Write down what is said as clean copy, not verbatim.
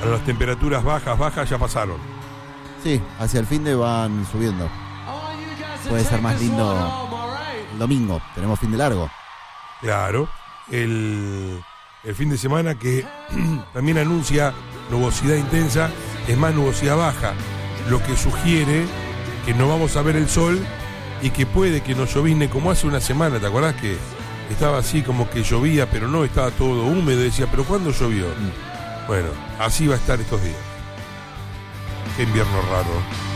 las temperaturas bajas ya pasaron. Sí, hacia el fin de van subiendo. Puede ser más lindo el domingo, tenemos fin de largo. Claro, el fin de semana que también anuncia nubosidad intensa, es más nubosidad baja, lo que sugiere que no vamos a ver el sol y que puede que nos llovizne como hace una semana. ¿Te acordás que estaba así como que llovía, pero no, estaba todo húmedo? Decía, ¿pero cuándo llovió? Bueno, así va a estar estos días. Qué invierno raro.